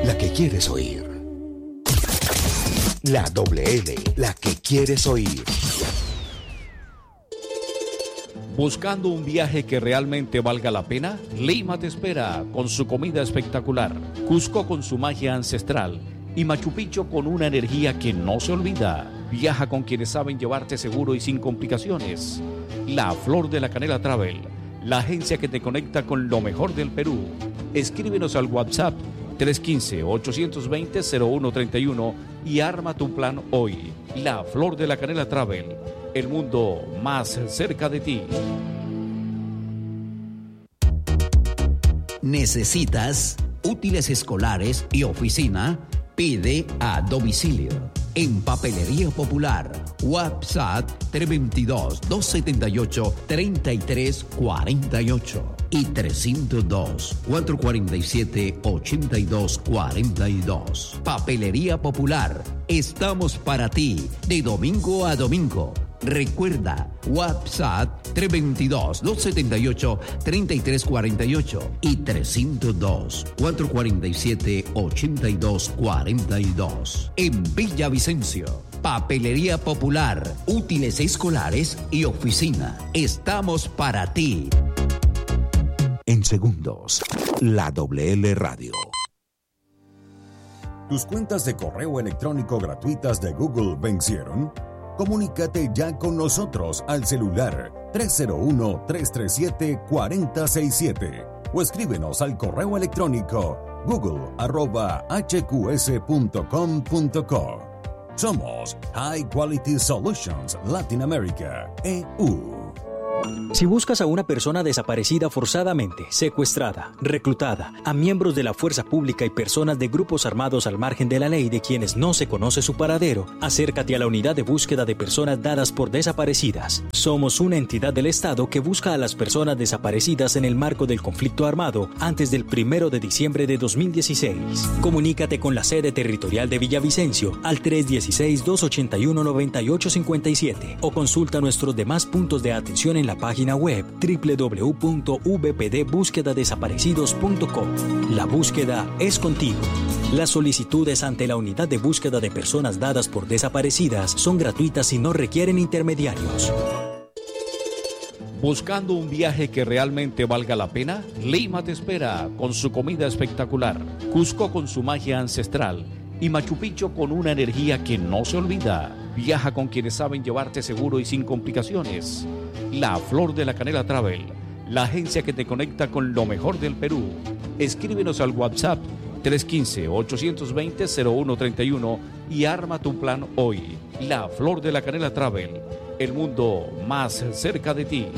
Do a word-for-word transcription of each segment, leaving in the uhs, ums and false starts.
la que quieres oír. La doble L, la que quieres oír. ¿Buscando un viaje que realmente valga la pena? Lima te espera con su comida espectacular, Cusco con su magia ancestral y Machu Picchu con una energía que no se olvida. Viaja con quienes saben llevarte seguro y sin complicaciones. La Flor de la Canela Travel, la agencia que te conecta con lo mejor del Perú. Escríbenos al WhatsApp tres uno cinco, ocho dos cero, cero uno tres uno y arma tu plan hoy. La Flor de la Canela Travel, el mundo más cerca de ti. ¿Necesitas útiles escolares y oficina? Pide a domicilio. En Papelería Popular, WhatsApp tres dos dos, dos siete ocho, tres tres cuatro ocho y tres cero dos, cuatro cuatro siete, ocho dos cuatro dos. Papelería Popular, estamos para ti de domingo a domingo. Recuerda, WhatsApp tres dos dos, dos siete ocho, tres tres cuatro ocho y tres cero dos, cuatro cuatro siete, ocho dos cuatro dos. En Villavicencio, Papelería Popular, útiles escolares y oficina. Estamos para ti. En segundos, la doble L Radio. ¿Tus cuentas de correo electrónico gratuitas de Google vencieron? Comunícate ya con nosotros al celular tres cero uno, tres tres siete, cuatro cero seis siete o escríbenos al correo electrónico google arroba h q s punto com punto co. Somos High Quality Solutions Latin America, E U. Si buscas a una persona desaparecida forzadamente, secuestrada, reclutada, a miembros de la fuerza pública y personas de grupos armados al margen de la ley de quienes no se conoce su paradero, acércate a la unidad de búsqueda de personas dadas por desaparecidas. Somos una entidad del Estado que busca a las personas desaparecidas en el marco del conflicto armado antes del primero de diciembre de dos mil dieciséis. Comunícate con la sede territorial de Villavicencio al tres uno seis, dos ocho uno, nueve ocho cinco siete o consulta nuestros demás puntos de atención en la página web doble u doble u doble u punto v p d búsqueda desaparecidos punto com. La búsqueda es contigo. Las solicitudes ante la unidad de búsqueda de personas dadas por desaparecidas son gratuitas y no requieren intermediarios. ¿Buscando un viaje que realmente valga la pena? Lima te espera con su comida espectacular, Cusco con su magia ancestral y Machu Picchu con una energía que no se olvida. Viaja con quienes saben llevarte seguro y sin complicaciones. La Flor de la Canela Travel, la agencia que te conecta con lo mejor del Perú. Escríbenos al WhatsApp tres uno cinco, ocho dos cero, cero uno tres uno y arma tu plan hoy. La Flor de la Canela Travel, el mundo más cerca de ti.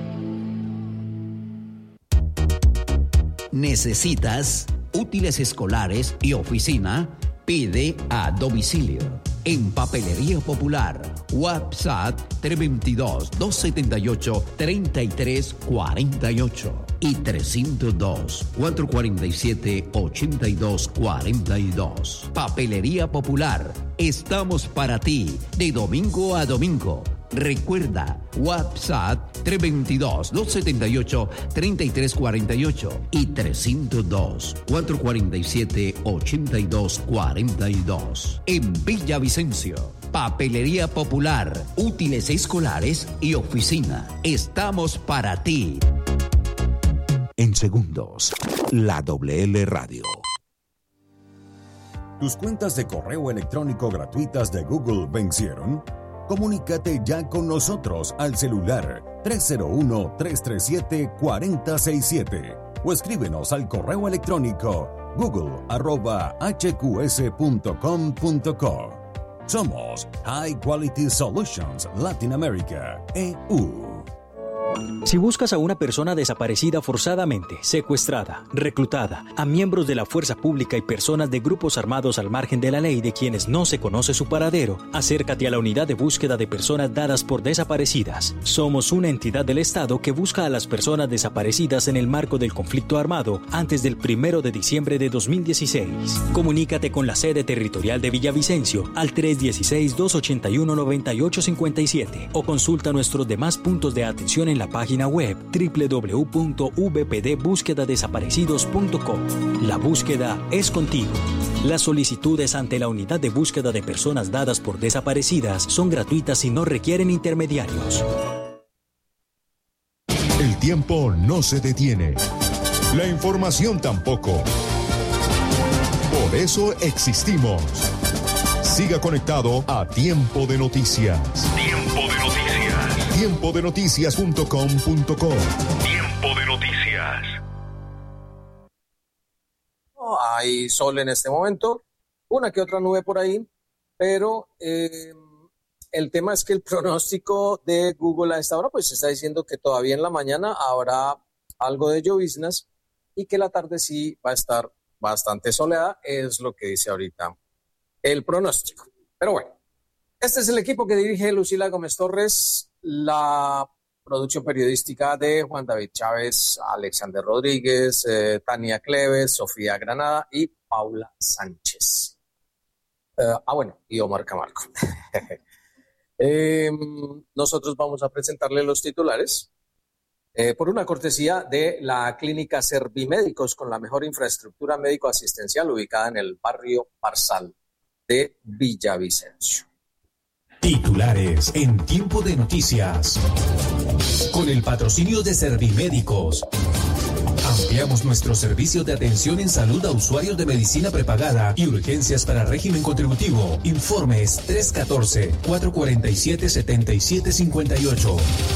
¿Necesitas útiles escolares y oficina? Pide a domicilio. En Papelería Popular, WhatsApp tres dos dos, dos siete ocho, tres tres cuatro ocho y tres cero dos, cuatro cuatro siete, ocho dos cuatro dos. Papelería Popular, estamos para ti de domingo a domingo. Recuerda, WhatsApp tres dos dos, dos siete ocho, tres tres cuatro ocho y tres cero dos, cuatro cuatro siete, ocho dos cuatro dos. En Villavicencio, Papelería Popular, útiles escolares y oficina. Estamos para ti. En segundos, la doble L Radio. ¿Tus cuentas de correo electrónico gratuitas de Google vencieron? Comunícate ya con nosotros al celular tres cero uno, tres tres siete, cuatro cero seis siete o escríbenos al correo electrónico google arroba h q s punto com punto co. Somos High Quality Solutions Latin America, E U. Si buscas a una persona desaparecida forzadamente, secuestrada, reclutada, a miembros de la fuerza pública y personas de grupos armados al margen de la ley de quienes no se conoce su paradero, acércate a la unidad de búsqueda de personas dadas por desaparecidas. Somos una entidad del Estado que busca a las personas desaparecidas en el marco del conflicto armado antes del primero de diciembre de dos mil dieciséis. Comunícate con la sede territorial de Villavicencio al tres uno seis, dos ocho uno, nueve ocho cinco siete o consulta nuestros demás puntos de atención en la página web doble u doble u doble u punto v p d búsqueda desaparecidos punto com. La búsqueda es contigo. Las solicitudes ante la unidad de búsqueda de personas dadas por desaparecidas son gratuitas y no requieren intermediarios. El tiempo no se detiene. La información tampoco. Por eso existimos. Siga conectado a Tiempo de Noticias. Tiempo de Noticias. tiempo de noticias punto com punto co. Tiempo de Noticias. Hay sol en este momento, una que otra nube por ahí, pero eh, el tema es que el pronóstico de Google a esta hora pues está diciendo que todavía en la mañana habrá algo de lloviznas y que la tarde sí va a estar bastante soleada, es lo que dice ahorita el pronóstico. Pero bueno, este es el equipo que dirige Lucila Gómez Torres, la producción periodística de Juan David Chávez, Alexander Rodríguez, eh, Tania Cleves, Sofía Granada y Paula Sánchez. Uh, ah, bueno, y Omar Camargo. eh, nosotros vamos a presentarle los titulares eh, por una cortesía de la clínica Servimédicos con la mejor infraestructura médico-asistencial ubicada en el barrio Parsal de Villavicencio. Titulares en Tiempo de Noticias. Con el patrocinio de Servimédicos. Ampliamos nuestro servicio de atención en salud a usuarios de medicina prepagada y urgencias para régimen contributivo. Informes tres uno cuatro, cuatro cuatro siete, siete siete cinco ocho.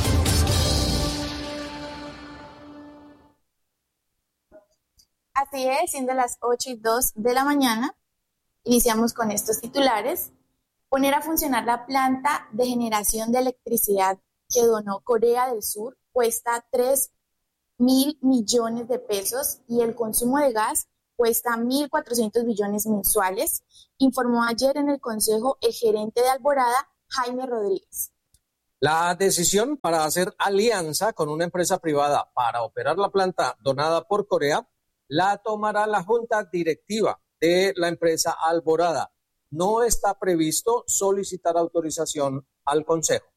Así es, siendo las ocho y dos de la mañana, iniciamos con estos titulares. Poner a funcionar la planta de generación de electricidad que donó Corea del Sur cuesta tres mil millones de pesos y el consumo de gas cuesta mil cuatrocientos billones mensuales, informó ayer en el Consejo el gerente de Alborada, Jaime Rodríguez. La decisión para hacer alianza con una empresa privada para operar la planta donada por Corea la tomará la junta directiva de la empresa Alborada. No está previsto solicitar autorización al Consejo.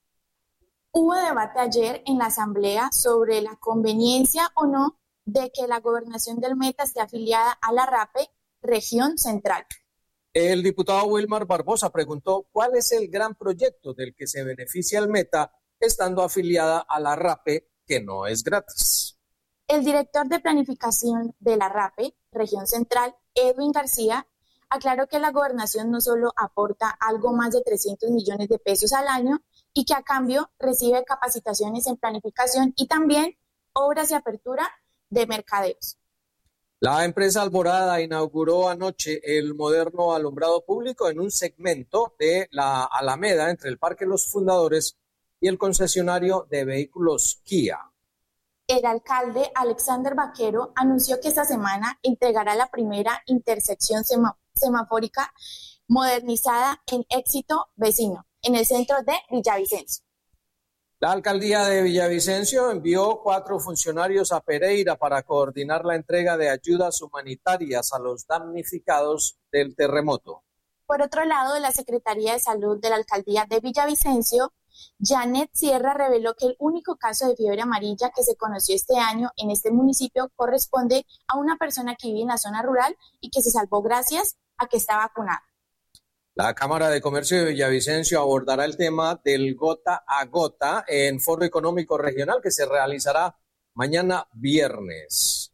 Hubo debate ayer en la Asamblea sobre la conveniencia o no de que la gobernación del Meta esté afiliada a la RAPE, región central. El diputado Wilmar Barbosa preguntó cuál es el gran proyecto del que se beneficia el Meta estando afiliada a la RAPE, que no es gratis. El director de planificación de la RAPE, región central, Edwin García, aclaró que la gobernación no solo aporta algo más de trescientos millones de pesos al año y que a cambio recibe capacitaciones en planificación y también obras de apertura de mercadeos. La empresa Alborada inauguró anoche el moderno alumbrado público en un segmento de la Alameda entre el Parque Los Fundadores y el concesionario de vehículos Kia. El alcalde Alexander Vaquero anunció que esta semana entregará la primera intersección semá- semafórica modernizada en Éxito Vecino, en el centro de Villavicencio. La alcaldía de Villavicencio envió cuatro funcionarios a Pereira para coordinar la entrega de ayudas humanitarias a los damnificados del terremoto. Por otro lado, la Secretaría de Salud de la alcaldía de Villavicencio, Janet Sierra, reveló que el único caso de fiebre amarilla que se conoció este año en este municipio corresponde a una persona que vive en la zona rural y que se salvó gracias a que está vacunada. La Cámara de Comercio de Villavicencio abordará el tema del gota a gota en Foro Económico Regional que se realizará mañana viernes.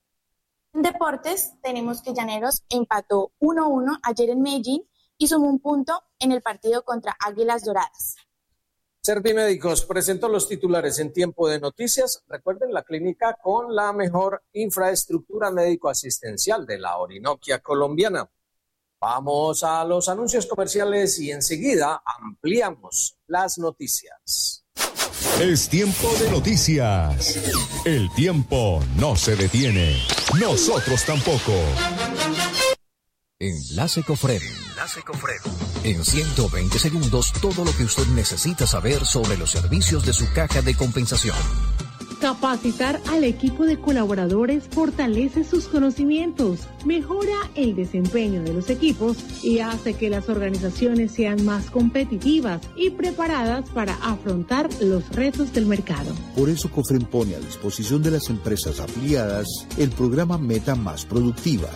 En deportes, tenemos que Llaneros empató uno a uno ayer en Medellín y sumó un punto en el partido contra Águilas Doradas. Servimédicos presentó los titulares en Tiempo de Noticias. Recuerden, la clínica con la mejor infraestructura médico-asistencial de la Orinoquia colombiana. Vamos a los anuncios comerciales y enseguida ampliamos las noticias. Es Tiempo de Noticias. El tiempo no se detiene. Nosotros tampoco. Enlace Cofred. Enlace Cofred. En ciento veinte segundos, todo lo que usted necesita saber sobre los servicios de su caja de compensación. Capacitar al equipo de colaboradores fortalece sus conocimientos, mejora el desempeño de los equipos y hace que las organizaciones sean más competitivas y preparadas para afrontar los retos del mercado. Por eso Cofren pone a disposición de las empresas afiliadas el programa Meta Más Productiva,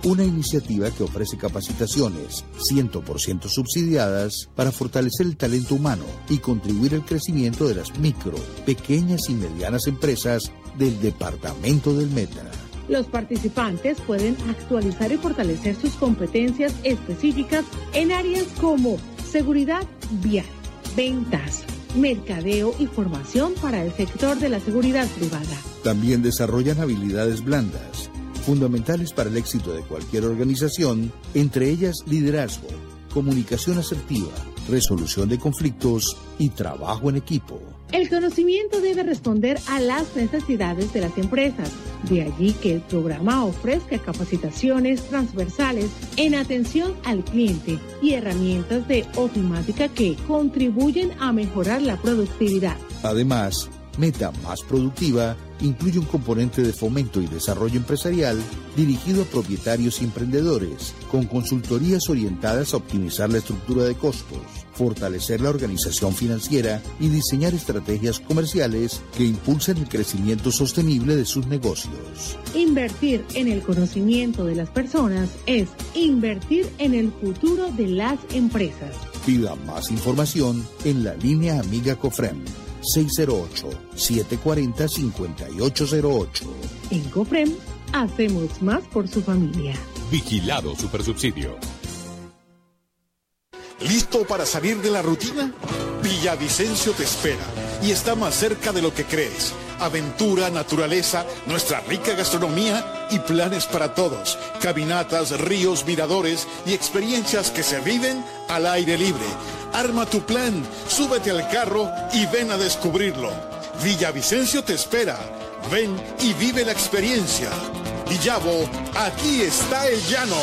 una iniciativa que ofrece capacitaciones cien por ciento subsidiadas para fortalecer el talento humano y contribuir al crecimiento de las micro, pequeñas y medianas empresas del departamento del Meta. Los participantes pueden actualizar y fortalecer sus competencias específicas en áreas como seguridad vial, ventas, mercadeo y formación para el sector de la seguridad privada. También desarrollan habilidades blandas, fundamentales para el éxito de cualquier organización, entre ellas liderazgo, comunicación asertiva, resolución de conflictos y trabajo en equipo. El conocimiento debe responder a las necesidades de las empresas. De allí que el programa ofrezca capacitaciones transversales en atención al cliente y herramientas de ofimática que contribuyen a mejorar la productividad. Además, Meta Más Productiva incluye un componente de fomento y desarrollo empresarial dirigido a propietarios y emprendedores, con consultorías orientadas a optimizar la estructura de costos, fortalecer la organización financiera y diseñar estrategias comerciales que impulsen el crecimiento sostenible de sus negocios. Invertir en el conocimiento de las personas es invertir en el futuro de las empresas. Pida más información en la línea Amiga Cofrem seis cero ocho, siete cuatro cero, cinco ocho cero ocho. En Cofrem hacemos más por su familia. Vigilado Supersubsidio. ¿Listo para salir de la rutina? Villavicencio te espera y está más cerca de lo que crees. Aventura, naturaleza, nuestra rica gastronomía y planes para todos. Caminatas, ríos, miradores y experiencias que se viven al aire libre. Arma tu plan, súbete al carro y ven a descubrirlo. Villavicencio te espera. Ven y vive la experiencia. Villavo, aquí está el llano.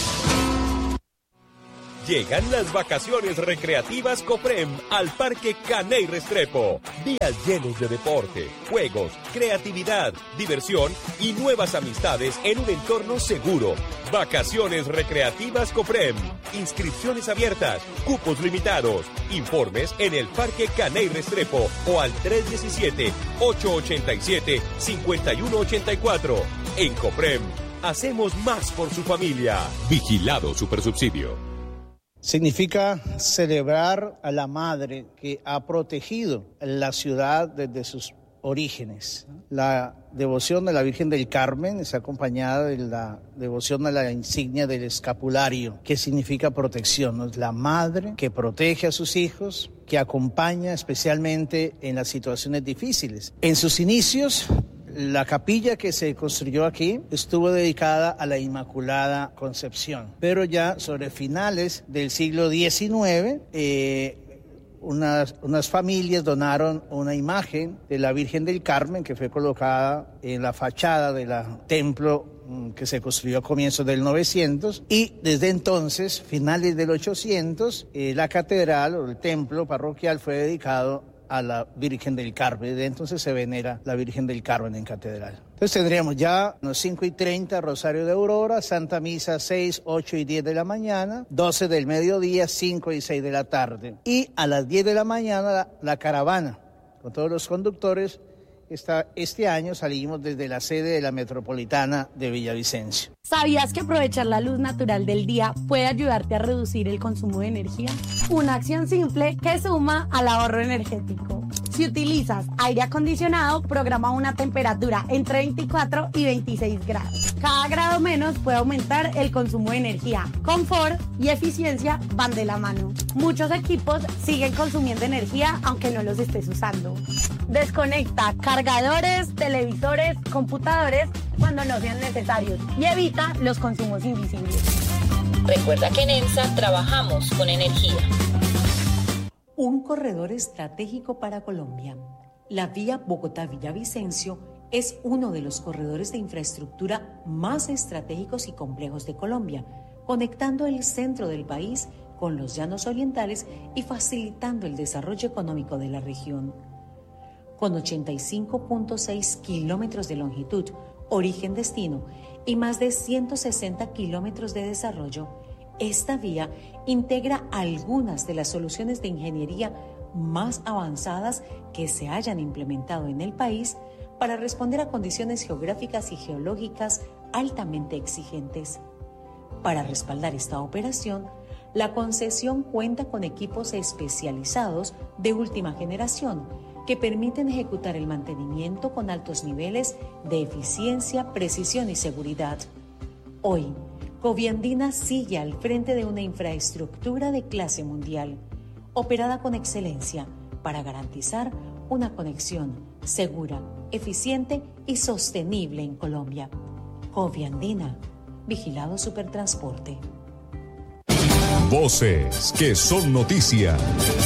Llegan las vacaciones recreativas Cofrem al Parque Caney Restrepo. Días llenos de deporte, juegos, creatividad, diversión y nuevas amistades en un entorno seguro. Vacaciones recreativas Cofrem. Inscripciones abiertas, cupos limitados. Informes en el Parque Caney Restrepo o al tres uno siete, ocho ocho siete, cinco uno ocho cuatro. En Cofrem, hacemos más por su familia. Vigilado Supersubsidio. Significa celebrar a la madre que ha protegido la ciudad desde sus orígenes. La devoción de la Virgen del Carmen es acompañada de la devoción a la insignia del escapulario, que significa protección. Es la madre que protege a sus hijos, que acompaña especialmente en las situaciones difíciles. En sus inicios, la capilla que se construyó aquí estuvo dedicada a la Inmaculada Concepción, pero ya sobre finales del siglo diecinueve, eh, unas, unas familias donaron una imagen de la Virgen del Carmen que fue colocada en la fachada del templo que se construyó a comienzos del novecientos, y desde entonces, finales del ochocientos, eh, la catedral o el templo parroquial fue dedicado a la Virgen del Carmen. Desde entonces se venera la Virgen del Carmen en catedral. Entonces tendríamos ya los cinco y treinta Rosario de Aurora, Santa Misa seis, ocho y diez de la mañana, doce del mediodía, cinco y seis de la tarde. Y a las diez de la mañana la, la caravana con todos los conductores. Esta, este año salimos desde la sede de la Metropolitana de Villavicencio. ¿Sabías que aprovechar la luz natural del día puede ayudarte a reducir el consumo de energía? Una acción simple que suma al ahorro energético. Si utilizas aire acondicionado, programa una temperatura entre veinticuatro y veintiséis grados. Cada grado menos puede aumentar el consumo de energía. Confort y eficiencia van de la mano. Muchos equipos siguen consumiendo energía aunque no los estés usando. Desconecta cargadores, televisores, computadores cuando no sean necesarios y evita los consumos invisibles. Recuerda que en EMSA trabajamos con energía. Un corredor estratégico para Colombia. La vía Bogotá-Villavicencio es uno de los corredores de infraestructura más estratégicos y complejos de Colombia, conectando el centro del país con los llanos orientales y facilitando el desarrollo económico de la región. Con ochenta y cinco punto seis kilómetros de longitud, origen-destino y más de ciento sesenta kilómetros de desarrollo, esta vía integra algunas de las soluciones de ingeniería más avanzadas que se hayan implementado en el país para responder a condiciones geográficas y geológicas altamente exigentes. Para respaldar esta operación, la concesión cuenta con equipos especializados de última generación que permiten ejecutar el mantenimiento con altos niveles de eficiencia, precisión y seguridad. Hoy, Coviandina sigue al frente de una infraestructura de clase mundial, operada con excelencia para garantizar una conexión segura, eficiente y sostenible en Colombia. Coviandina, Vigilado Supertransporte. Voces que son noticia.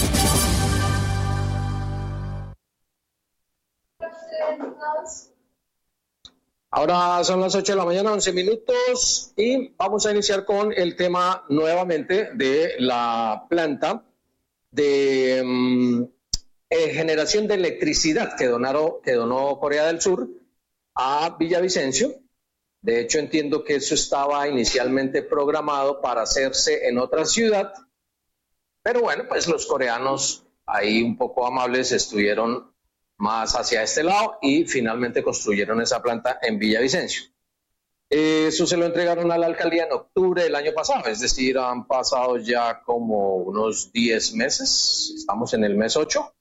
Ahora son las ocho de la mañana, once minutos, y vamos a iniciar con el tema nuevamente de la planta de um, eh, generación de electricidad que, donaron, que donó Corea del Sur a Villavicencio. De hecho, entiendo que eso estaba inicialmente programado para hacerse en otra ciudad, pero bueno, pues los coreanos ahí un poco amables estuvieron más hacia este lado y finalmente construyeron esa planta en Villavicencio. Eso se lo entregaron a la alcaldía en octubre del año pasado, es decir, han pasado ya como unos diez meses, estamos en el mes ocho,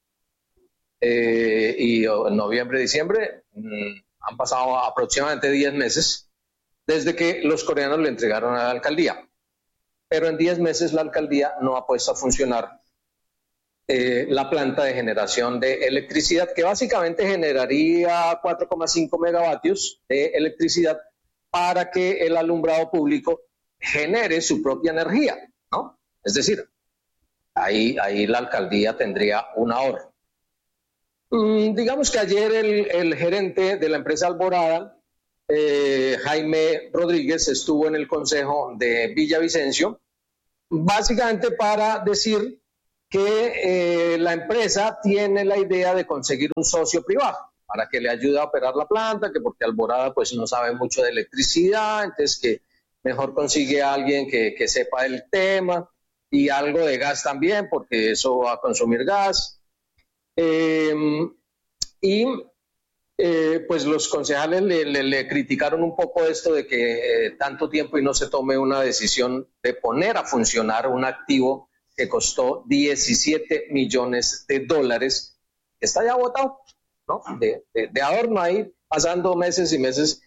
eh, y en noviembre, diciembre, mmm, han pasado aproximadamente diez meses desde que los coreanos le entregaron a la alcaldía. Pero en diez meses la alcaldía no ha puesto a funcionar eh, la planta de generación de electricidad, que básicamente generaría cuatro coma cinco megavatios de electricidad para que el alumbrado público genere su propia energía, ¿no? Es decir, ahí, ahí la alcaldía tendría un ahorro. Mm, digamos que ayer el, el gerente de la empresa Alborada, Eh, Jaime Rodríguez, estuvo en el consejo de Villavicencio, básicamente para decir que eh, la empresa tiene la idea de conseguir un socio privado para que le ayude a operar la planta, que porque Alborada pues no sabe mucho de electricidad, entonces que mejor consigue a alguien que, que sepa del tema, y algo de gas también, porque eso va a consumir gas. Eh, y Eh, pues los concejales le, le, le criticaron un poco esto de que eh, tanto tiempo y no se tome una decisión de poner a funcionar un activo que costó diecisiete millones de dólares, que está ya botado, ¿no? De, de, de adorno ahí, pasando meses y meses,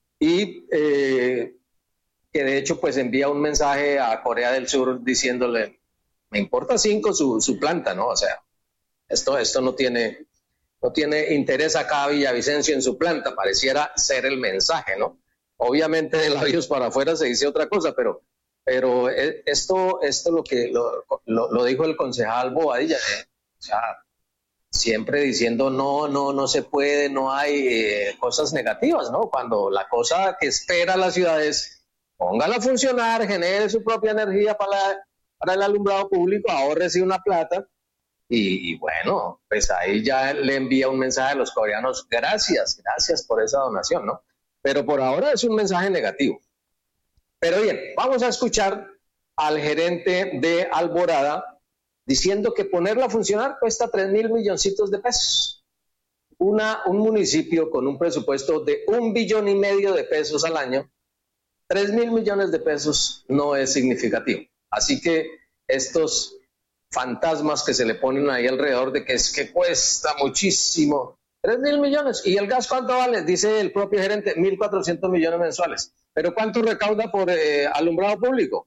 y eh, que de hecho pues envía un mensaje a Corea del Sur diciéndole, me importa cinco su, su planta, ¿no? O sea, esto, esto no tiene... no tiene interés acá a Villavicencio en su planta, pareciera ser el mensaje, ¿no? Obviamente de labios para afuera se dice otra cosa, pero, pero esto, esto lo que lo, lo, lo dijo el concejal Bobadilla, eh, o sea, siempre diciendo no, no, no se puede, no hay eh, cosas negativas, ¿no? Cuando la cosa que espera la ciudad es póngala a funcionar, genere su propia energía para, la, para el alumbrado público, ahórrese una plata. Y, y bueno, pues ahí ya le envía un mensaje a los coreanos, gracias, gracias por esa donación, ¿no? Pero por ahora es un mensaje negativo. Pero bien, vamos a escuchar al gerente de Alborada diciendo que ponerla a funcionar cuesta tres mil milloncitos de pesos. Una, un municipio con un presupuesto de un billón y medio de pesos al año, tres mil millones de pesos no es significativo. Así que estos fantasmas que se le ponen ahí alrededor de que es que cuesta muchísimo, tres mil millones, ¿y el gas cuánto vale? Dice el propio gerente, mil cuatrocientos millones mensuales, pero ¿cuánto recauda por eh, alumbrado público?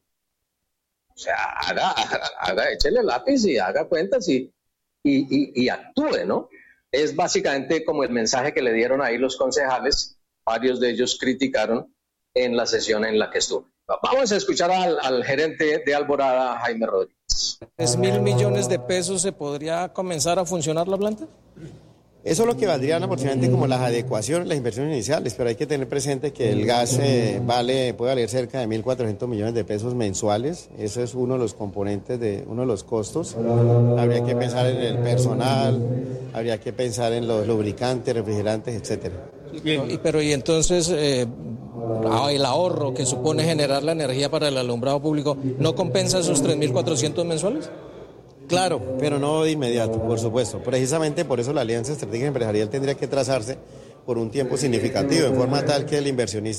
O sea, haga, haga, haga, échele lápiz y haga cuentas y, y, y, y actúe, ¿no? Es básicamente como el mensaje que le dieron ahí los concejales, varios de ellos criticaron en la sesión en la que estuvo. Vamos a escuchar al, al gerente de Alborada, Jaime Rodríguez. ¿tres mil millones de pesos se podría comenzar a funcionar la planta? Eso es lo que valdrían aproximadamente como las adecuaciones, las inversiones iniciales, pero hay que tener presente que el gas eh, vale, puede valer cerca de mil cuatrocientos millones de pesos mensuales. Eso es uno de los componentes, de uno de los costos. Habría que pensar en el personal, habría que pensar en los lubricantes, refrigerantes, etcétera. Y, pero y entonces eh, el ahorro que supone generar la energía para el alumbrado público, ¿no compensa esos tres mil cuatrocientos mensuales? Claro, pero no de inmediato, por supuesto. Precisamente por eso la alianza estratégica empresarial tendría que trazarse por un tiempo significativo, de forma tal que el inversionista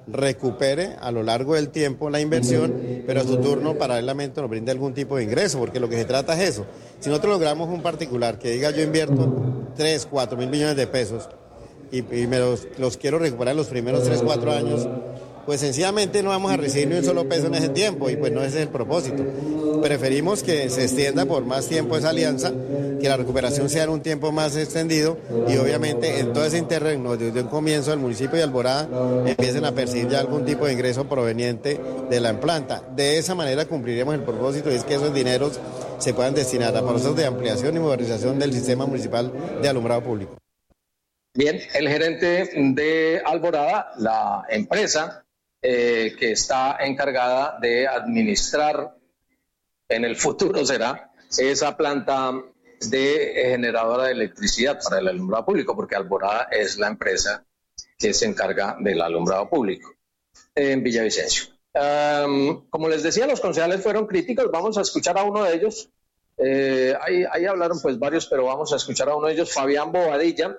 recupere a lo largo del tiempo la inversión, pero a su turno paralelamente nos brinde algún tipo de ingreso, porque lo que se trata es eso. Si nosotros logramos un particular que diga yo invierto tres, cuatro mil millones de pesos y, y me los, los quiero recuperar en los primeros tres, cuatro años, pues sencillamente no vamos a recibir ni un solo peso en ese tiempo y pues no ese es el propósito. Preferimos que se extienda por más tiempo esa alianza, que la recuperación sea en un tiempo más extendido y obviamente en todo ese interregno desde un comienzo el municipio de Alborada empiecen a percibir ya algún tipo de ingreso proveniente de la planta. De esa manera cumpliremos el propósito y es que esos dineros se puedan destinar a procesos de ampliación y modernización del sistema municipal de alumbrado público. Bien, el gerente de Alborada, la empresa Eh, que está encargada de administrar, en el futuro será, esa planta de generadora de electricidad para el alumbrado público, porque Alborada es la empresa que se encarga del alumbrado público en Villavicencio. Um, como les decía, los concejales fueron críticos, vamos a escuchar a uno de ellos. Eh, ahí, ahí hablaron pues varios, pero vamos a escuchar a uno de ellos, Fabián Bobadilla,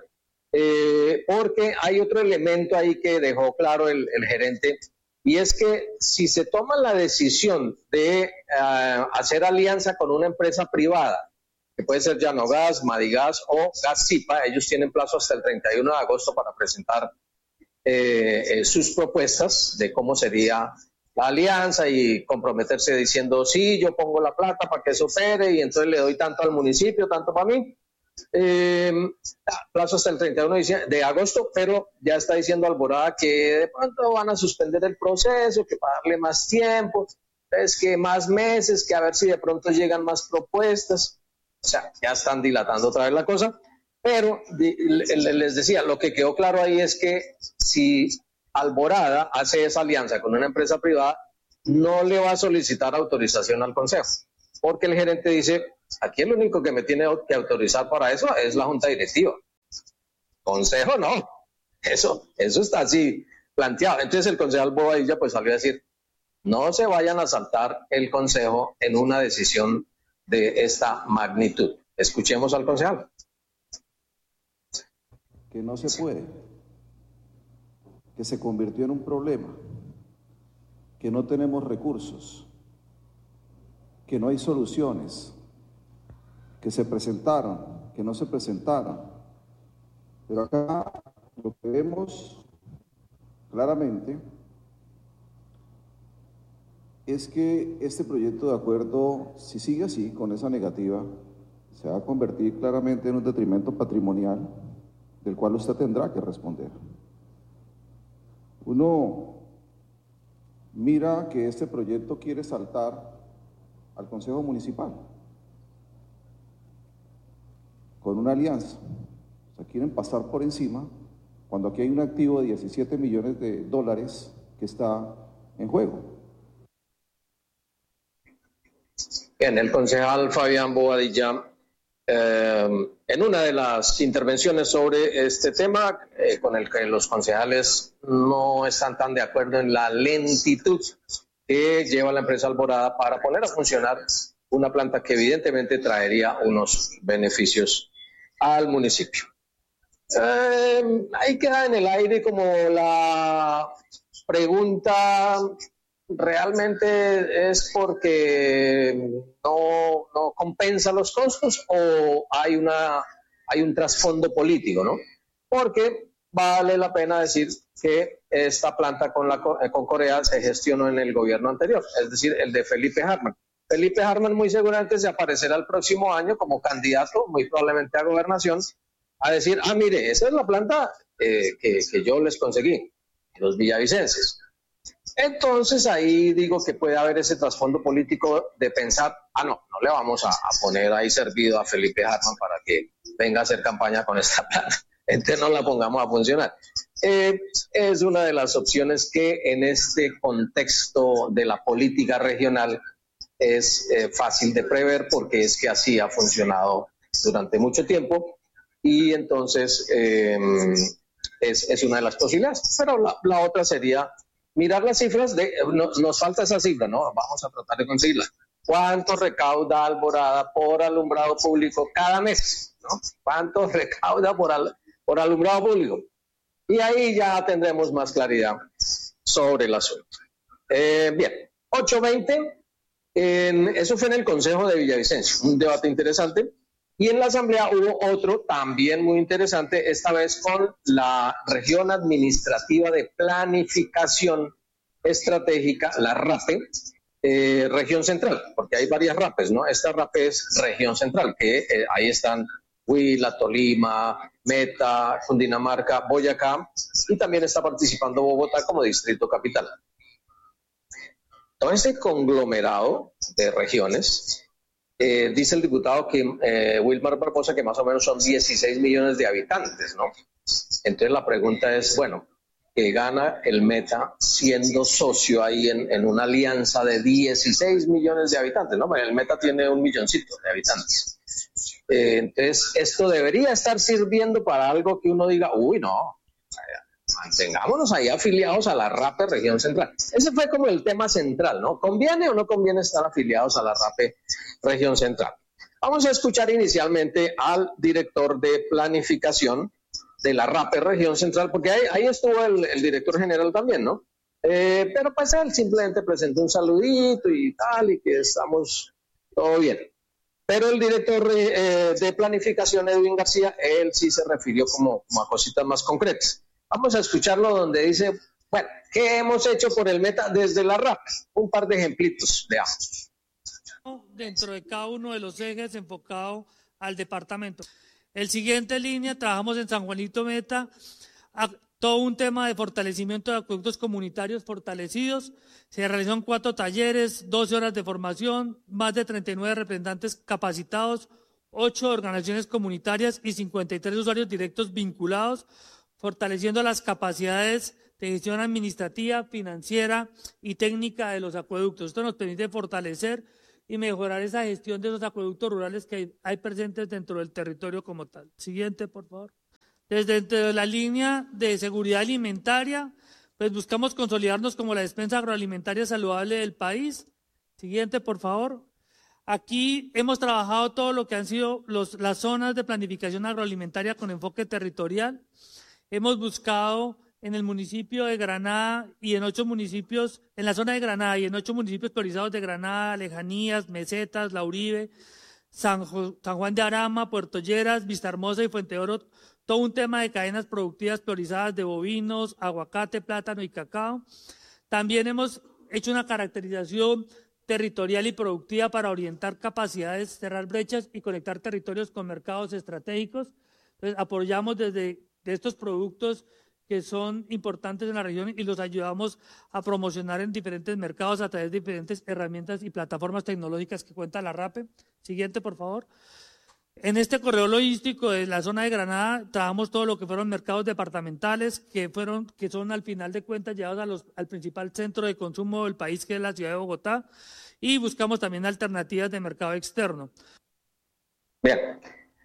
eh, porque hay otro elemento ahí que dejó claro el, el gerente. Y es que si se toma la decisión de uh, hacer alianza con una empresa privada, que puede ser Llanogas, Madigas o Gascipa, ellos tienen plazo hasta el treinta y uno de agosto para presentar eh, eh, sus propuestas de cómo sería la alianza y comprometerse diciendo, sí, yo pongo la plata para que eso opere y entonces le doy tanto al municipio, tanto para mí. Eh, plazo hasta el treinta y uno de agosto, pero ya está diciendo Alborada que de pronto van a suspender el proceso, que para darle más tiempo, es que más meses, que a ver si de pronto llegan más propuestas. O sea, ya están dilatando otra vez la cosa, pero les decía, lo que quedó claro ahí es que si Alborada hace esa alianza con una empresa privada, no le va a solicitar autorización al consejo, porque el gerente dice, aquí el único que me tiene que autorizar para eso es la junta directiva. Consejo no. Eso, eso está así planteado. Entonces el concejal Bobadilla pues salió a decir, no se vayan a saltar el consejo en una decisión de esta magnitud. Escuchemos al concejal. Que no se puede, que se convirtió en un problema, que no tenemos recursos, que no hay soluciones, que se presentaron, que no se presentaron. Pero acá lo que vemos claramente es que este proyecto de acuerdo, si sigue así, con esa negativa, se va a convertir claramente en un detrimento patrimonial del cual usted tendrá que responder. Uno mira que este proyecto quiere saltar al Consejo Municipal con una alianza. O sea, quieren pasar por encima cuando aquí hay un activo de diecisiete millones de dólares que está en juego. Bien, el concejal Fabián Bobadilla, eh, en una de las intervenciones sobre este tema, eh, con el que los concejales no están tan de acuerdo en la lentitud que lleva la empresa Alborada para poner a funcionar una planta que evidentemente traería unos beneficios al municipio. Eh, ahí queda en el aire como la pregunta, ¿realmente es porque no, no compensa los costos o hay, una, hay un trasfondo político, ¿no? Porque vale la pena decir que esta planta con, la, con Corea se gestionó en el gobierno anterior, es decir, el de Felipe Hartman. Felipe Hartman muy seguramente se aparecerá el próximo año como candidato, muy probablemente a gobernación, a decir, ah, mire, esa es la planta eh, que, que yo les conseguí, los villavicenses. Entonces ahí digo que puede haber ese trasfondo político de pensar, ah, no, no le vamos a, a poner ahí servido a Felipe Hartman para que venga a hacer campaña con esta planta. Entonces no la pongamos a funcionar. Eh, es una de las opciones que en este contexto de la política regional es eh, fácil de prever porque es que así ha funcionado durante mucho tiempo y entonces eh, es, es una de las posibilidades. Pero la, la otra sería mirar las cifras, de no, nos falta esa cifra, ¿no? Vamos a tratar de conseguirla. ¿Cuánto recauda Alborada por alumbrado público cada mes? ¿No? ¿Cuánto recauda por, al, por alumbrado público? Y ahí ya tendremos más claridad sobre el asunto. Eh, bien, ocho veinte, en, eso fue en el Consejo de Villavicencio, un debate interesante. Y en la Asamblea hubo otro también muy interesante, esta vez con la Región Administrativa de Planificación Estratégica, la RAPE, eh, Región Central, porque hay varias RAPES, ¿no? Esta RAPE es Región Central, que eh, ahí están Huila, Tolima, Meta, Cundinamarca, Boyacá, y también está participando Bogotá como distrito capital. Todo ese conglomerado de regiones, eh, dice el diputado que eh, Wilmar Barbosa que más o menos son dieciséis millones de habitantes, ¿no? Entonces la pregunta es, bueno, ¿qué gana el Meta siendo socio ahí en, en una alianza de dieciséis millones de habitantes, ¿no? El Meta tiene un milloncito de habitantes. Eh, entonces, esto debería estar sirviendo para algo que uno diga, uy, no, mantengámonos ahí afiliados a la RAPE Región Central. Ese fue como el tema central, ¿no? ¿Conviene o no conviene estar afiliados a la RAPE Región Central? Vamos a escuchar inicialmente al director de planificación de la RAPE Región Central, porque ahí, ahí estuvo el, el director general también, ¿no? Eh, pero pues él simplemente presentó un saludito y tal, y que estamos todo bien. Pero el director eh, de planificación, Edwin García, él sí se refirió como, como a cositas más concretas. Vamos a escucharlo donde dice, bueno, ¿qué hemos hecho por el Meta desde la RAPE? Un par de ejemplitos, veamos. Dentro de cada uno de los ejes enfocado al departamento. El siguiente línea, trabajamos en San Juanito Meta, a, todo un tema de fortalecimiento de acueductos comunitarios fortalecidos. Se realizaron cuatro talleres, doce horas de formación, más de treinta y nueve representantes capacitados, ocho organizaciones comunitarias y cincuenta y tres usuarios directos vinculados, fortaleciendo las capacidades de gestión administrativa, financiera y técnica de los acueductos. Esto nos permite fortalecer y mejorar esa gestión de esos acueductos rurales que hay, hay presentes dentro del territorio como tal. Siguiente, por favor. Desde dentro de la línea de seguridad alimentaria, pues buscamos consolidarnos como la despensa agroalimentaria saludable del país. Siguiente, por favor. Aquí hemos trabajado todo lo que han sido los, las zonas de planificación agroalimentaria con enfoque territorial. Hemos buscado en el municipio de Granada y en ocho municipios, en la zona de Granada y en ocho municipios priorizados de Granada, Lejanías, Mesetas, La Uribe, San, San Juan de Arama, Puerto Lleras, Vista Hermosa y Fuente Oro, todo un tema de cadenas productivas priorizadas de bovinos, aguacate, plátano y cacao. También hemos hecho una caracterización territorial y productiva para orientar capacidades, cerrar brechas y conectar territorios con mercados estratégicos. Entonces, apoyamos desde de estos productos que son importantes en la región y los ayudamos a promocionar en diferentes mercados a través de diferentes herramientas y plataformas tecnológicas que cuenta la RAPE. Siguiente, por favor. En este corredor logístico de la zona de Granada trabajamos todo lo que fueron mercados departamentales que fueron que son al final de cuentas llevados a los, al principal centro de consumo del país, que es la ciudad de Bogotá, y buscamos también alternativas de mercado externo. Bien.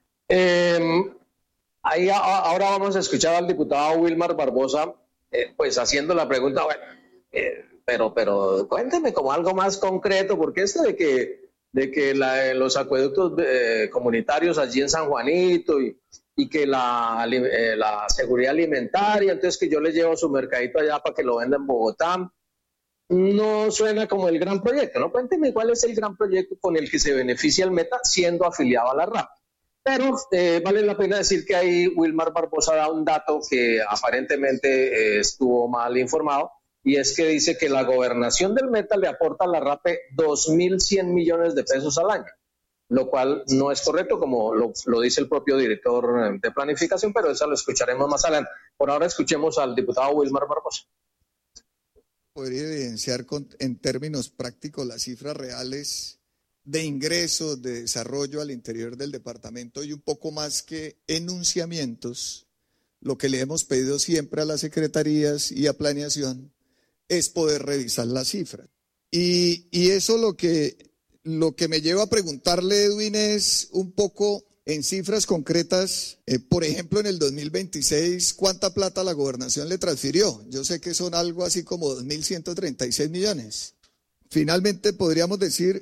Eh, ahí a, ahora vamos a escuchar al diputado Wilmar Barbosa, eh, pues haciendo la pregunta, bueno, eh, pero, pero cuénteme como algo más concreto, porque esto de que de que la, los acueductos eh, comunitarios allí en San Juanito y, y que la, eh, la seguridad alimentaria, entonces que yo le llevo su mercadito allá para que lo venda en Bogotá, no suena como el gran proyecto, ¿no? Cuénteme cuál es el gran proyecto con el que se beneficia el Meta siendo afiliado a la RAPE. Pero eh, vale la pena decir que ahí Wilmar Barbosa da un dato que aparentemente eh, estuvo mal informado, y es que dice que la gobernación del Meta le aporta a la RAPE dos mil cien millones de pesos al año, lo cual no es correcto, como lo, lo dice el propio director de planificación, pero eso lo escucharemos más adelante. Por ahora escuchemos al diputado Wilmar Barbosa. Podría evidenciar con, en términos prácticos las cifras reales de ingresos, de desarrollo al interior del departamento y un poco más que enunciamientos. Lo que le hemos pedido siempre a las secretarías y a planeación es poder revisar las cifras. Y, y eso lo que, lo que me lleva a preguntarle, Edwin, es un poco en cifras concretas, eh, por ejemplo, en el dos mil veintiséis, ¿cuánta plata la gobernación le transfirió? Yo sé que son algo así como dos mil ciento treinta y seis millones. Finalmente, podríamos decir,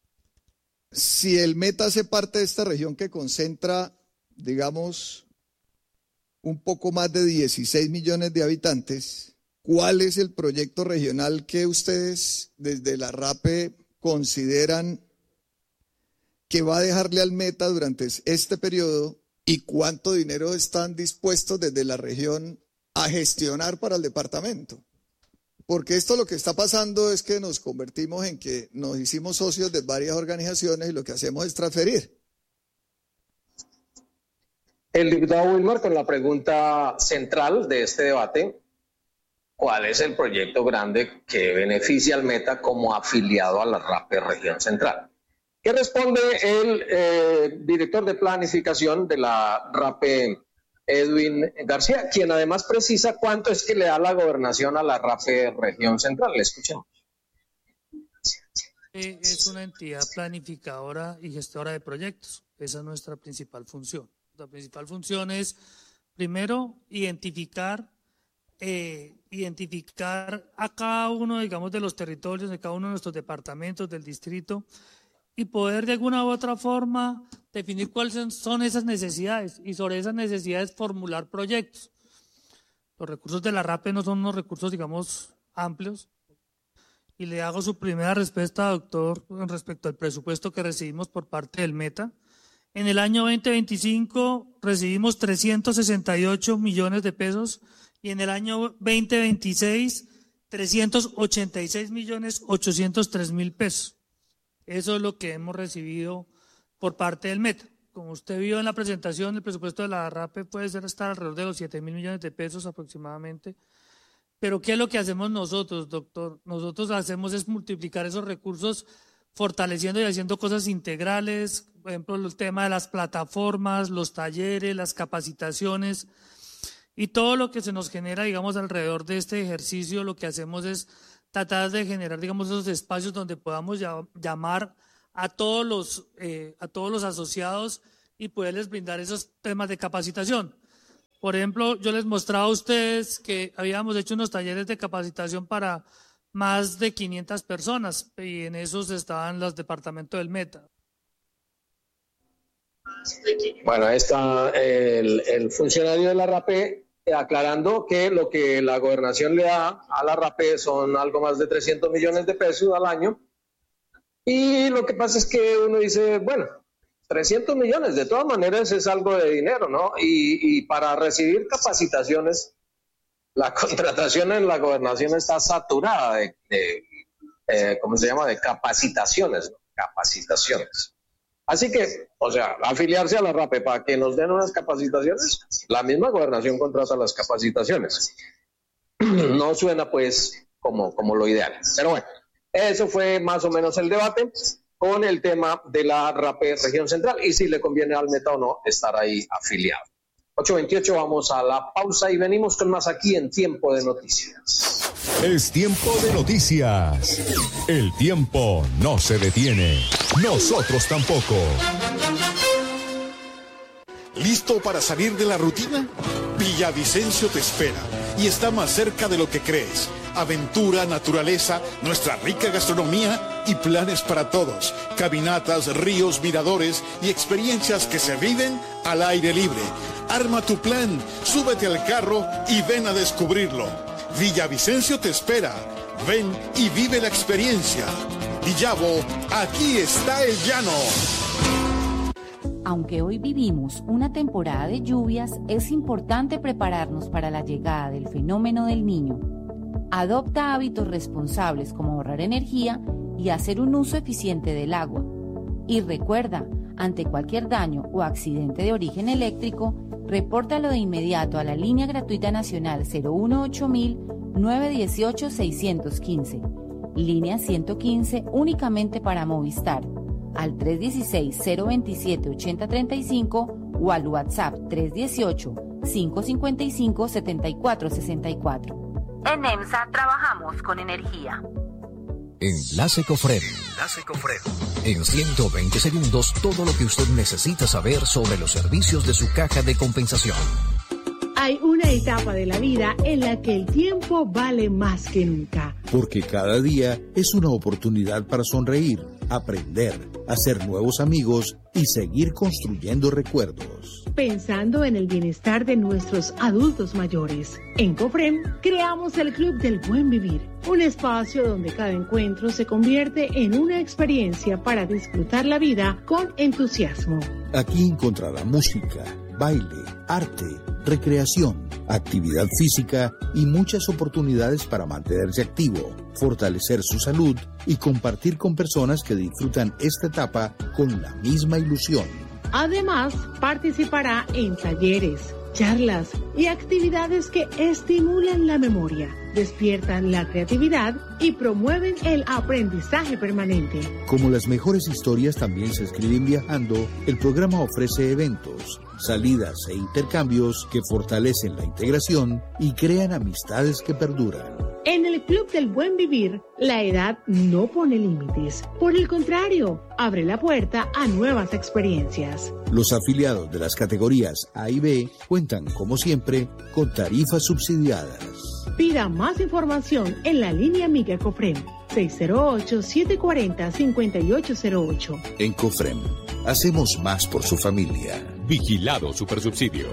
si el Meta hace parte de esta región que concentra, digamos, un poco más de dieciséis millones de habitantes, ¿cuál es el proyecto regional que ustedes desde la RAPE consideran que va a dejarle al Meta durante este periodo y cuánto dinero están dispuestos desde la región a gestionar para el departamento? Porque esto lo que está pasando es que nos convertimos en que nos hicimos socios de varias organizaciones y lo que hacemos es transferir. El diputado Wilmar con la pregunta central de este debate: ¿cuál es el proyecto grande que beneficia al Meta como afiliado a la RAPE Región Central? ¿Qué responde el eh, director de planificación de la RAPE, Edwin García, quien además precisa cuánto es que le da la gobernación a la RAPE Región Central? Le escuchamos. Es una entidad planificadora y gestora de proyectos. Esa es nuestra principal función. La principal función es, primero, identificar, eh, identificar a cada uno, digamos, de los territorios, de cada uno de nuestros departamentos, del distrito, y poder de alguna u otra forma definir cuáles son esas necesidades y sobre esas necesidades formular proyectos. Los recursos de la RAPE no son unos recursos, digamos, amplios. Y le hago su primera respuesta, doctor, respecto al presupuesto que recibimos por parte del Meta. En el año veinte veinticinco recibimos trescientos sesenta y ocho millones de pesos y en el año veinte veintiséis trescientos ochenta y seis millones ochocientos tres mil pesos. Eso es lo que hemos recibido por parte del Meta. Como usted vio en la presentación, el presupuesto de la RAPE puede ser estar alrededor de los siete mil millones de pesos aproximadamente. Pero ¿qué es lo que hacemos nosotros, doctor? Nosotros hacemos es multiplicar esos recursos fortaleciendo y haciendo cosas integrales, por ejemplo, el tema de las plataformas, los talleres, las capacitaciones y todo lo que se nos genera, digamos, alrededor de este ejercicio. Lo que hacemos es tratar de generar, digamos, esos espacios donde podamos llamar a todos los, eh, a todos los asociados y poderles brindar esos temas de capacitación. Por ejemplo, yo les mostraba a ustedes que habíamos hecho unos talleres de capacitación para más de quinientas personas y en esos estaban los departamentos del Meta. Bueno, ahí está el, el funcionario de la RAPE aclarando que lo que la gobernación le da a la RAPE son algo más de trescientos millones de pesos al año. Y lo que pasa es que uno dice, bueno, trescientos millones, de todas maneras es algo de dinero, ¿no? Y, y para recibir capacitaciones, la contratación en la gobernación está saturada de, de eh, ¿cómo se llama?, de capacitaciones, ¿no? Capacitaciones. Así que, o sea, afiliarse a la RAPE para que nos den unas capacitaciones, la misma gobernación contrata las capacitaciones. No suena pues como, como lo ideal. Pero bueno, eso fue más o menos el debate con el tema de la RAPE Región Central y si le conviene al Meta o no estar ahí afiliado. ocho veintiocho, vamos a la pausa y venimos con más aquí en Tiempo de Noticias. Es tiempo de noticias. El tiempo no se detiene. Nosotros tampoco. ¿Listo para salir de la rutina? Villavicencio te espera y está más cerca de lo que crees. Aventura, naturaleza, nuestra rica gastronomía y planes para todos. Caminatas, ríos, miradores y experiencias que se viven al aire libre. Arma tu plan, súbete al carro y ven a descubrirlo. Villavicencio te espera. Ven y vive la experiencia. Villavo, aquí está el llano. Aunque hoy vivimos una temporada de lluvias, es importante prepararnos para la llegada del fenómeno del Niño. Adopta hábitos responsables como ahorrar energía y hacer un uso eficiente del agua. Y recuerda, ante cualquier daño o accidente de origen eléctrico, repórtalo de inmediato a la línea gratuita nacional cero uno ocho mil nueve dieciocho seiscientos quince, línea ciento quince únicamente para Movistar, al tres dieciséis cero veintisiete ochenta treinta y cinco o al WhatsApp tres dieciocho cinco cincuenta y cinco setenta y cuatro sesenta y cuatro. En EMSA trabajamos con energía. Enlace Cofred. Enlace Cofred. En ciento veinte segundos, todo lo que usted necesita saber sobre los servicios de su caja de compensación. Hay una etapa de la vida en la que el tiempo vale más que nunca. Porque cada día es una oportunidad para sonreír, aprender, hacer nuevos amigos y seguir construyendo recuerdos. pensando en el bienestar de nuestros adultos mayores. En COFREM creamos el Club del Buen Vivir, un espacio donde cada encuentro se convierte en una experiencia para disfrutar la vida con entusiasmo. Aquí encontrará música, baile, arte, recreación, actividad física y muchas oportunidades para mantenerse activo, fortalecer su salud y compartir con personas que disfrutan esta etapa con la misma ilusión. Además, participará en talleres, charlas y actividades que estimulan la memoria, despiertan la creatividad y promueven el aprendizaje permanente. Como las mejores historias también se escriben viajando, el programa ofrece eventos, salidas e intercambios que fortalecen la integración y crean amistades que perduran. En el Club del Buen Vivir, la edad no pone límites. Por el contrario, abre la puerta a nuevas experiencias. Los afiliados de las categorías A y B cuentan, como siempre, con tarifas subsidiadas. Pida más información en la línea amiga COFREM seis cero ocho, siete cuatro cero, cinco ocho cero ocho. En COFREM, hacemos más por su familia. Vigilado Supersubsidio.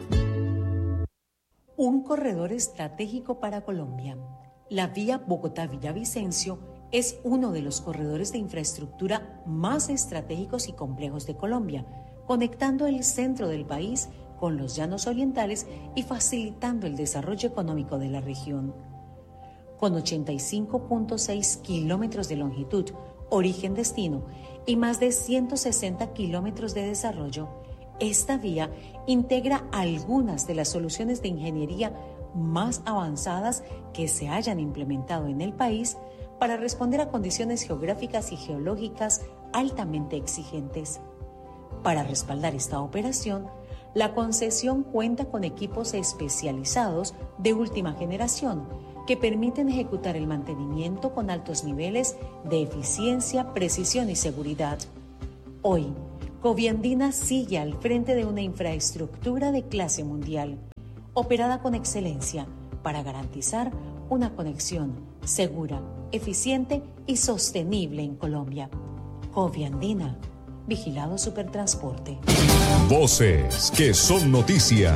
Un corredor estratégico para Colombia. La vía Bogotá-Villavicencio es uno de los corredores de infraestructura más estratégicos y complejos de Colombia, conectando el centro del país con los llanos orientales y facilitando el desarrollo económico de la región. Con ochenta y cinco punto seis kilómetros de longitud, origen-destino y más de ciento sesenta kilómetros de desarrollo, esta vía integra algunas de las soluciones de ingeniería más avanzadas que se hayan implementado en el país para responder a condiciones geográficas y geológicas altamente exigentes. Para respaldar esta operación, la concesión cuenta con equipos especializados de última generación que permiten ejecutar el mantenimiento con altos niveles de eficiencia, precisión y seguridad. Hoy, Coviandina sigue al frente de una infraestructura de clase mundial, operada con excelencia para garantizar una conexión segura, eficiente y sostenible en Colombia. Coviandina, Vigilado Supertransporte. Voces que son noticia.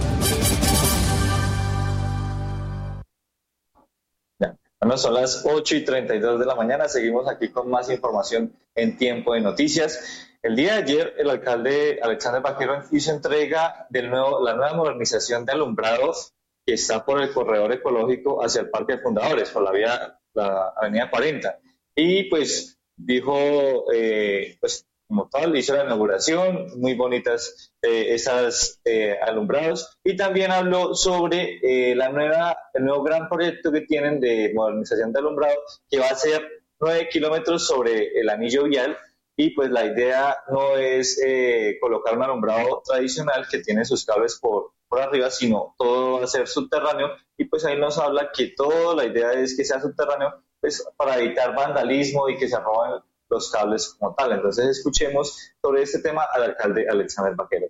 Bueno, son las ocho y treinta y dos de la mañana. Seguimos aquí con más información en Tiempo de Noticias. El día de ayer, el alcalde Alexander Vaquero hizo entrega de nuevo, la nueva modernización de alumbrados que está por el corredor ecológico hacia el Parque de Fundadores, por la vía, la avenida cuarenta. Y pues dijo, eh, pues como tal, hizo la inauguración, muy bonitas eh, esas eh, alumbrados. Y también habló sobre eh, la nueva, el nuevo gran proyecto que tienen de modernización de alumbrados, que va a ser nueve kilómetros sobre el anillo vial. Y pues la idea no es eh, colocar un alumbrado tradicional que tiene sus cables por, por arriba, sino todo va a ser subterráneo. Y pues ahí nos habla que toda la idea es que sea subterráneo, pues para evitar vandalismo y que se roben los cables como tal. Entonces escuchemos sobre este tema al alcalde Alexander Vaquero.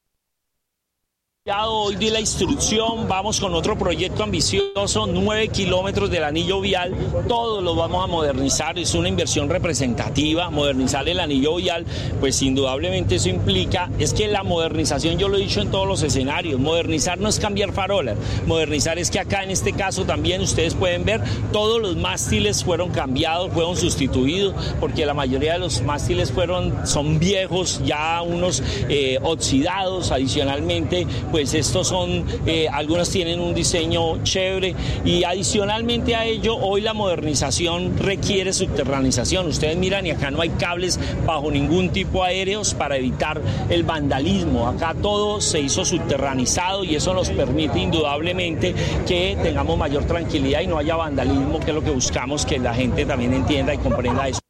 Hoy di la instrucción, vamos con otro proyecto ambicioso, nueve kilómetros del anillo vial, todo lo vamos a modernizar, es una inversión representativa, modernizar el anillo vial, pues indudablemente eso implica, es que la modernización, yo lo he dicho en todos los escenarios, modernizar no es cambiar farolas, modernizar es que acá en este caso también ustedes pueden ver, todos los mástiles fueron cambiados, fueron sustituidos, porque la mayoría de los mástiles fueron, son viejos, ya unos eh, oxidados, adicionalmente, pues pues estos son, eh, algunos tienen un diseño chévere y adicionalmente a ello hoy la modernización requiere subterranización. Ustedes miran y acá no hay cables bajo ningún tipo aéreos para evitar el vandalismo. Acá todo se hizo subterranizado y eso nos permite indudablemente que tengamos mayor tranquilidad y no haya vandalismo, que es lo que buscamos, que la gente también entienda y comprenda eso.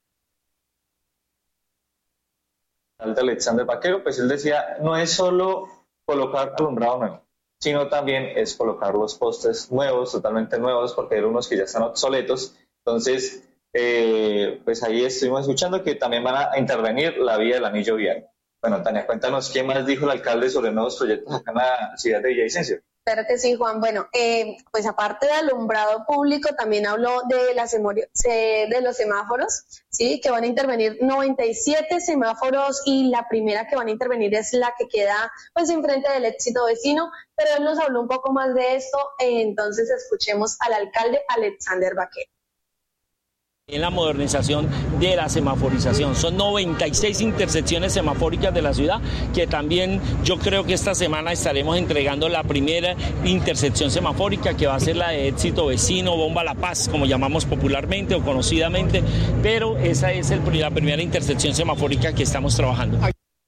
De Alexander Vaquero, pues él decía, no es solo colocar alumbrado nuevo, sino también es colocar los postes nuevos, totalmente nuevos, porque hay unos que ya están obsoletos. Entonces, eh, pues ahí estuvimos escuchando que también van a intervenir la vía del anillo vial. Bueno, Tania, cuéntanos qué más dijo el alcalde sobre nuevos proyectos acá en la ciudad de Villavicencio. Claro que sí, Juan. Bueno, eh, pues aparte de alumbrado público, también habló de, las de los semáforos, ¿sí? Que van a intervenir noventa y siete semáforos y la primera que van a intervenir es la que queda pues enfrente del Éxito Vecino, pero él nos habló un poco más de esto, eh, entonces escuchemos al alcalde Alexander Vaquero. En la modernización de la semaforización. Son noventa y seis intersecciones semafóricas de la ciudad, que también yo creo que esta semana estaremos entregando la primera intersección semafórica, que va a ser la de Éxito Vecino, Bomba La Paz, como llamamos popularmente o conocidamente, pero esa es el, la primera intersección semafórica que estamos trabajando.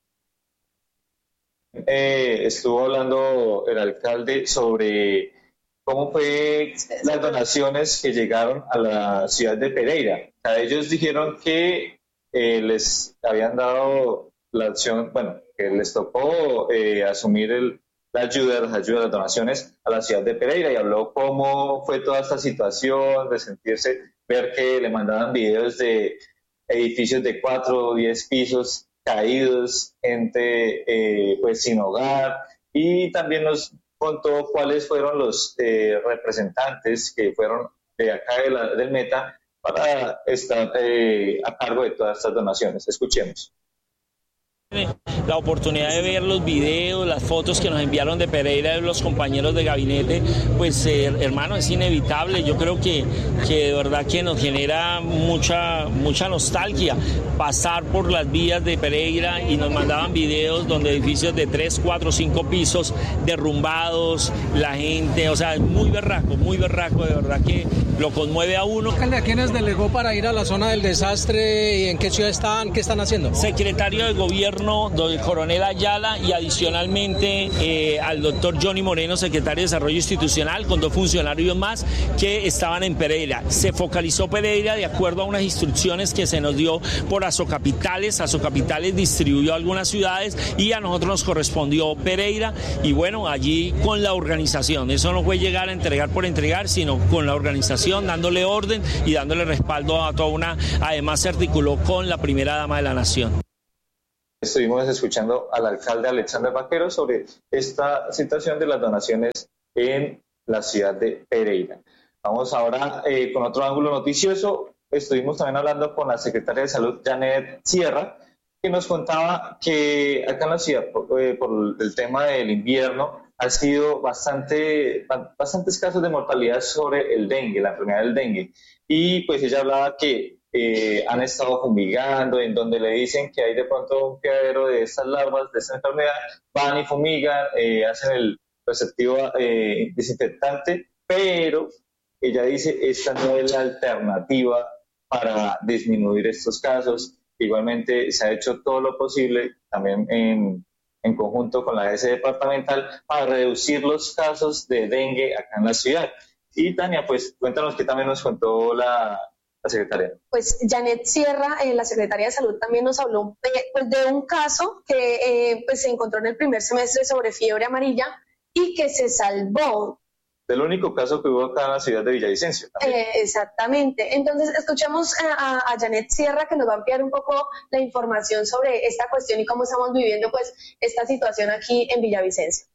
Eh, estuvo hablando el alcalde sobre cómo fue las donaciones que llegaron a la ciudad de Pereira. O sea, ellos dijeron que eh, les habían dado la opción, bueno, que les tocó eh, asumir el, la ayuda, las ayudas, las donaciones a la ciudad de Pereira, y habló cómo fue toda esta situación de sentirse, ver que le mandaban videos de edificios de cuatro o diez pisos caídos, gente eh, pues sin hogar, y también nos contó cuáles fueron los eh, representantes que fueron de acá de la, del Meta para estar eh, a cargo de todas estas donaciones. Escuchemos. La oportunidad de ver los videos, las fotos que nos enviaron de Pereira de los compañeros de gabinete, pues eh, hermano, es inevitable. Yo creo que, que de verdad que nos genera mucha, mucha nostalgia pasar por las vías de Pereira, y nos mandaban videos donde edificios de tres, cuatro, cinco pisos derrumbados, la gente, o sea, es muy berraco, muy berraco, de verdad que lo conmueve a uno. ¿A quiénes delegó para ir a la zona del desastre y en qué ciudad están, qué están haciendo? Secretario de Gobierno del coronel Ayala, y adicionalmente eh, al doctor Johnny Moreno, secretario de Desarrollo Institucional, con dos funcionarios más que estaban en Pereira. Se focalizó Pereira de acuerdo a unas instrucciones que se nos dio por Azocapitales. Azocapitales distribuyó algunas ciudades y a nosotros nos correspondió Pereira, y bueno, allí con la organización. Eso no fue llegar a entregar por entregar, sino con la organización, dándole orden y dándole respaldo a toda una. Además se articuló con la primera dama de la nación. Estuvimos escuchando al alcalde Alexander Vaquero sobre esta situación de las donaciones en la ciudad de Pereira. Vamos ahora eh, con otro ángulo noticioso. Estuvimos también hablando con la secretaria de Salud, Janet Sierra, que nos contaba que acá en la ciudad, por, eh, por el tema del invierno, ha sido bastante, bastantes casos de mortalidad sobre el dengue, la enfermedad del dengue. Y pues ella hablaba que Eh, han estado fumigando, en donde le dicen que hay de pronto un criadero de estas larvas, de esta enfermedad, van y fumigan, eh, hacen el receptivo eh, desinfectante, pero ella dice esta no es la alternativa para disminuir estos casos. Igualmente se ha hecho todo lo posible, también en, en conjunto con la A S departamental, para reducir los casos de dengue acá en la ciudad. Y Tania, pues cuéntanos qué también nos contó la La secretaria. Pues Janet Sierra, eh, la secretaria de Salud, también nos habló de, pues, de un caso que eh, pues, se encontró en el primer semestre sobre fiebre amarilla y que se salvó. Del único caso que hubo acá en la ciudad de Villavicencio. Eh, exactamente. Entonces, escuchemos a, a Janet Sierra, que nos va a ampliar un poco la información sobre esta cuestión y cómo estamos viviendo pues esta situación aquí en Villavicencio.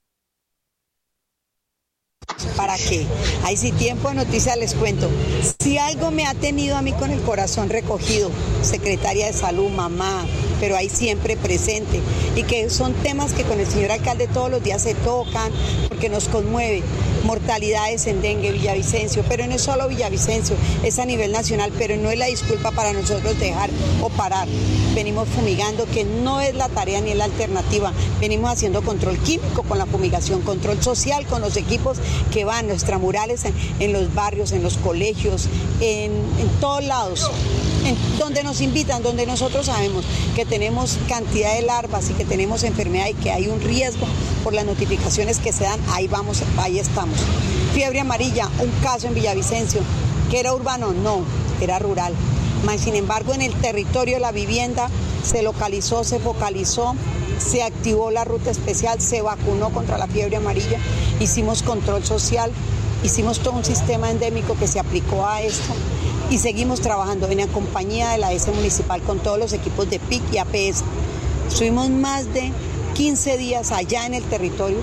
¿Para qué? Ahí sí, tiempo de noticias les cuento. Si algo me ha tenido a mí con el corazón recogido, secretaria de Salud, mamá, pero ahí siempre presente, y que son temas que con el señor alcalde todos los días se tocan, porque nos conmueve. Mortalidades en dengue, Villavicencio, pero no es solo Villavicencio, es a nivel nacional, pero no es la disculpa para nosotros dejar o parar. Venimos fumigando, que no es la tarea ni es la alternativa. Venimos haciendo control químico con la fumigación, control social con los equipos que van, los extramurales en, en los barrios, en los colegios, en, en todos lados. En donde nos invitan, donde nosotros sabemos que tenemos cantidad de larvas y que tenemos enfermedad y que hay un riesgo por las notificaciones que se dan, ahí vamos, ahí estamos. Fiebre amarilla, un caso en Villavicencio, que era urbano, no, era rural. Mas, sin embargo, en el territorio de la vivienda se localizó, se focalizó, se activó la ruta especial, se vacunó contra la fiebre amarilla, hicimos control social, hicimos todo un sistema endémico que se aplicó a esto. Y seguimos trabajando en la compañía de la A S municipal con todos los equipos de P I C y A P S. Estuvimos más de quince días allá en el territorio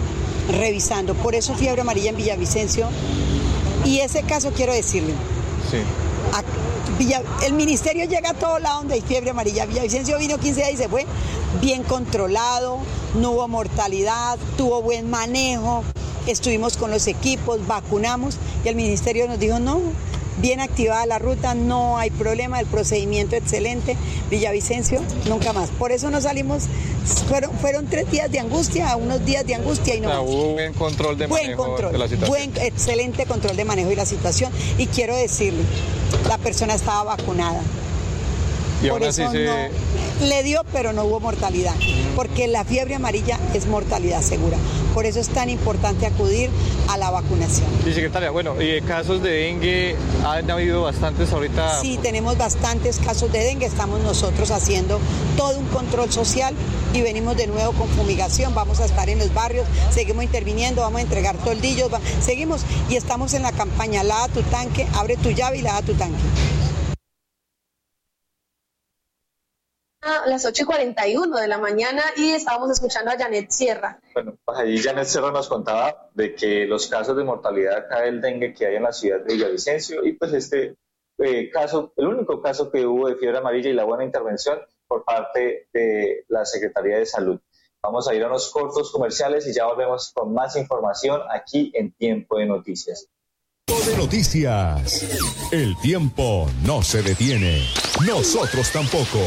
revisando. Por eso fiebre amarilla en Villavicencio. Y ese caso quiero decirle. Sí. A Villa, el ministerio llega a todo lado donde hay fiebre amarilla. Villavicencio vino quince días y se fue bien controlado, no hubo mortalidad, tuvo buen manejo, estuvimos con los equipos, vacunamos y el ministerio nos dijo no, bien activada la ruta, no hay problema, el procedimiento excelente, Villavicencio, nunca más. Por eso no salimos, fueron, fueron tres días de angustia, unos días de angustia y no o sea, más. hubo buen control de buen manejo control, de la situación. Buen, excelente control de manejo de la situación y quiero decirle, la persona estaba vacunada. Y Por aún así eso se... no, le dio, pero no hubo mortalidad, porque la fiebre amarilla es mortalidad segura. Por eso es tan importante acudir a la vacunación. Sí, secretaria, bueno, y casos de dengue han habido bastantes ahorita. Sí, tenemos bastantes casos de dengue, estamos nosotros haciendo todo un control social y venimos de nuevo con fumigación, vamos a estar en los barrios, seguimos interviniendo, vamos a entregar toldillos, va, seguimos y estamos en la campaña Lava tu tanque, abre tu llave y lava tu tanque. A las ocho y cuarenta y uno de la mañana y estábamos escuchando a Janet Sierra. Bueno, pues ahí Janet Sierra nos contaba de que los casos de mortalidad acá del dengue que hay en la ciudad de Villavicencio y pues este eh, caso, el único caso que hubo de fiebre amarilla y la buena intervención por parte de la Secretaría de Salud. Vamos a ir a unos cortos comerciales y ya volvemos con más información aquí en Tiempo de Noticias. De noticias. El tiempo no se detiene. Nosotros tampoco.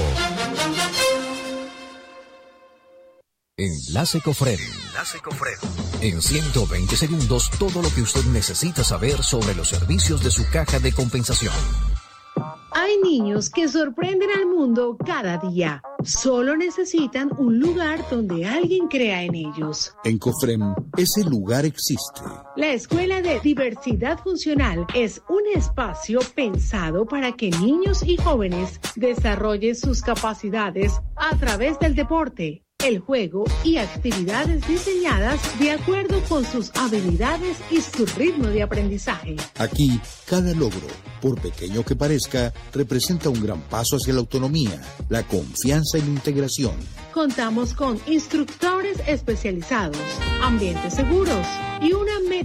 Enlace Cofred. Enlace Cofred. En ciento veinte segundos, todo lo que usted necesita saber sobre los servicios de su caja de compensación. Hay niños que sorprenden al mundo cada día. Solo necesitan un lugar donde alguien crea en ellos. En Cofrem, ese lugar existe. La Escuela de Diversidad Funcional es un espacio pensado para que niños y jóvenes desarrollen sus capacidades a través del deporte, el juego y actividades diseñadas de acuerdo con sus habilidades y su ritmo de aprendizaje. Aquí, cada logro, por pequeño que parezca, representa un gran paso hacia la autonomía, la confianza y la integración. Contamos con instructores especializados, ambientes seguros y una meta